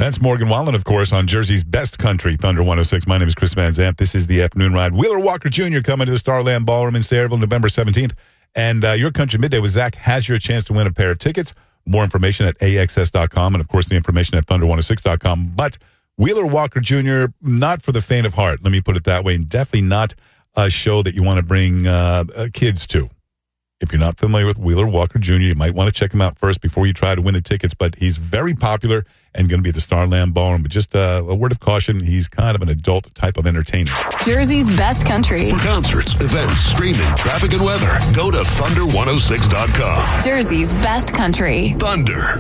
That's Morgan Wallen, of course, on Jersey's best country, Thunder 106. My name is Chris Van Zandt. This is the afternoon ride. Wheeler Walker Jr. coming to the Starland Ballroom in Sayreville, November 17th. And Your Country Midday with Zach has your chance to win a pair of tickets. More information at AXS.com and, of course, the information at Thunder106.com. But Wheeler Walker Jr., not for the faint of heart, let me put it that way, and definitely not a show that you want to bring kids to. If you're not familiar with Wheeler Walker Jr., you might want to check him out first before you try to win the tickets. But he's very popular and going to be at the Starland Ballroom. But just a word of caution, he's kind of an adult type of entertainer. Jersey's best country. For concerts, events, streaming, traffic, and weather, go to Thunder106.com. Jersey's best country. Thunder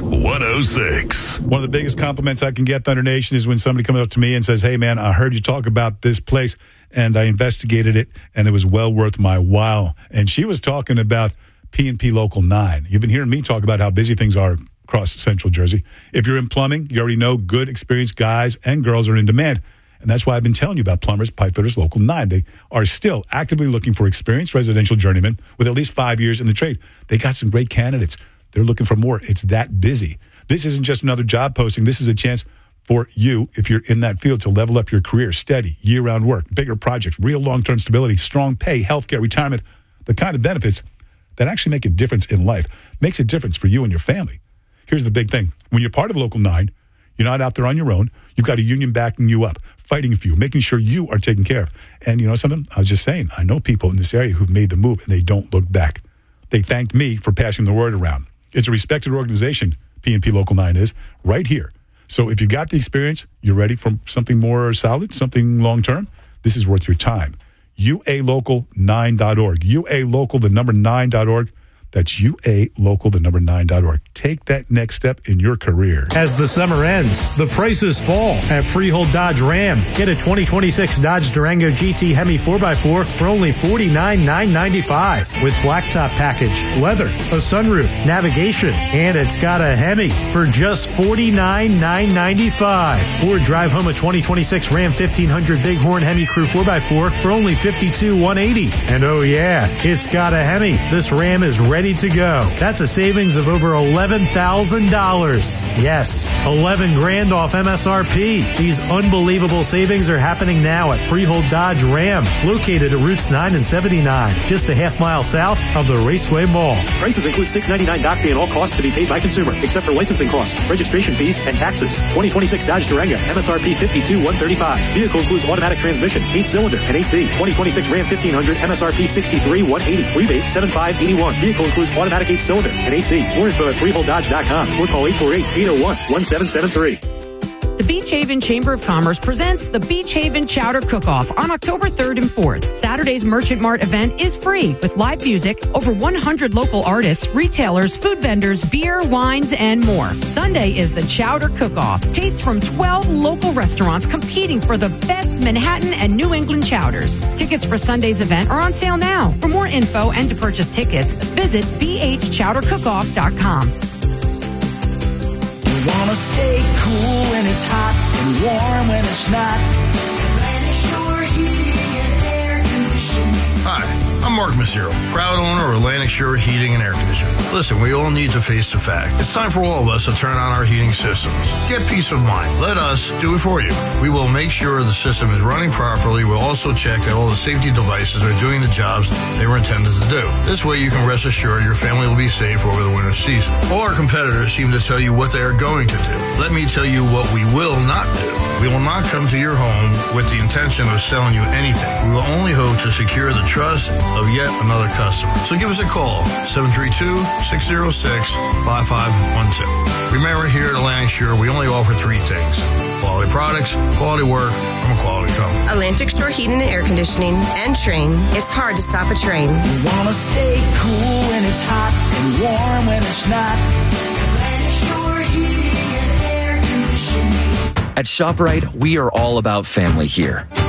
106. One of the biggest compliments I can get, Thunder Nation, is when somebody comes up to me and says, hey, man, I heard you talk about this place, and I investigated it, and it was well worth my while. And she was talking about P&P Local 9. You've been hearing me talk about how busy things are across central Jersey. If you're in plumbing, you already know good, experienced guys and girls are in demand. And that's why I've been telling you about Plumbers Pipe Fitters Local 9. They are still actively looking for experienced residential journeymen with at least 5 years in the trade. They got some great candidates. They're looking for more. It's that busy. This isn't just another job posting. This is a chance for you, if you're in that field, to level up your career. Steady, year-round work, bigger projects, real long-term stability, strong pay, healthcare, retirement, the kind of benefits that actually make a difference in life. Makes a difference for you and your family. Here's the big thing. When you're part of Local 9, you're not out there on your own. You've got a union backing you up, fighting for you, making sure you are taken care of. And you know something? I was just saying, I know people in this area who've made the move, and they don't look back. They thanked me for passing the word around. It's a respected organization, P&P Local 9 is, right here. So if you've got the experience, you're ready for something more solid, something long-term, this is worth your time. UALocal9.org. UALocal, the number 9.org. That's UALocal, the number 9.org. Take that next step in your career. As the summer ends, the prices fall at Freehold Dodge Ram. Get a 2026 Dodge Durango GT Hemi 4x4 for only $49,995 with blacktop package, leather, a sunroof, navigation, and it's got a Hemi for just $49,995. Or drive home a 2026 Ram 1500 Bighorn Hemi Crew 4x4 for only $52,180. And oh yeah, it's got a Hemi. This Ram is ready to go. That's a savings of over $11,000. Yes, $11,000 off MSRP. These unbelievable savings are happening now at Freehold Dodge Ram, located at Routes 9 and 79, just a half-mile south of the Raceway Mall. Prices include $699 doc fee and all costs to be paid by consumer, except for licensing costs, registration fees, and taxes. 2026 Dodge Durango, MSRP $52,135. Vehicle includes automatic transmission, 8-cylinder, and AC. 2026 Ram 1500, MSRP $63,180. Rebate $75,81. Vehicle includes automatic 8-cylinder and AC. More info at freeholddodge.com or call 848-801-1773. The Beach Haven Chamber of Commerce presents the Beach Haven Chowder Cook-Off on October 3rd and 4th. Saturday's Merchant Mart event is free with live music, over 100 local artists, retailers, food vendors, beer, wines, and more. Sunday is the Chowder Cook-Off. Taste from 12 local restaurants competing for the best Manhattan and New England chowders. Tickets for Sunday's event are on sale now. For more info and to purchase tickets, visit bhchowdercookoff.com. Wanna stay cool when it's hot and warm when it's not. Atlantic Shore Heating and Air Conditioning. Hi, I'm Mark Mazzero, proud owner of Atlantic Shore Heating and Air Conditioning. Listen, we all need to face the fact. It's time for all of us to turn on our heating systems. Get peace of mind. Let us do it for you. We will make sure the system is running properly. We'll also check that all the safety devices are doing the jobs they were intended to do. This way you can rest assured your family will be safe over the winter season. All our competitors seem to tell you what they are going to do. Let me tell you what we will not do. We will not come to your home with the intention of selling you anything. We will only hope to secure the trust of yet another customer. So give us a call, 732-606-5512. Remember, here at Atlantic Shore, we only offer three things: quality products, quality work, from a quality company. Atlantic Shore Heating and Air Conditioning and Train. It's hard to stop a train. You wanna stay cool when it's hot and warm when it's not. Atlantic Shore Heating and Air Conditioning. At ShopRite, we are all about family here.